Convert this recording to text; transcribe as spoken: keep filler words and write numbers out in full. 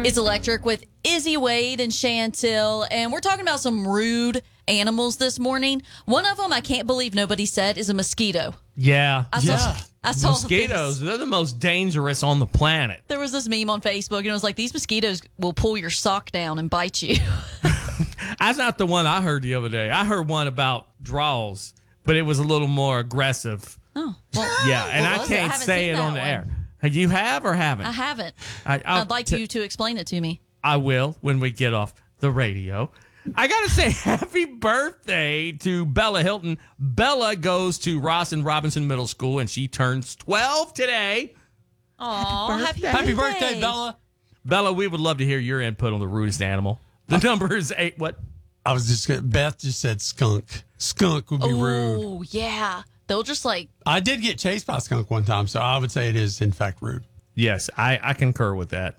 It's Electric with Izzy Wade and Chantil, and we're talking about some rude animals this morning. One of them I can't believe nobody said is a mosquito. Yeah. I saw, yeah. I saw Mosquitoes, this. they're the most dangerous on the planet. There was this meme on Facebook, and it was like, these mosquitoes will pull your sock down and bite you. That's not the one I heard the other day. I heard one about draws, but it was a little more aggressive. Oh, well, Yeah, and what I was it? can't haven't say seen it that on the one. air. You have or haven't? I haven't. I, I'll I'd like t- you to explain it to me. I will when we get off the radio. I got to say happy birthday to Bella Hilton. Bella goes to Ross and Robinson Middle School, and she turns twelve today. Aw, happy birthday. Happy birthday, Bella. Bella, we would love to hear your input on the rudest animal. The number is eight. What? I was just gonna, Beth just said skunk. Skunk would be rude. Oh, yeah. They'll just like, I did get chased by a skunk one time, so I would say it is in fact rude. Yes, I, I concur with that.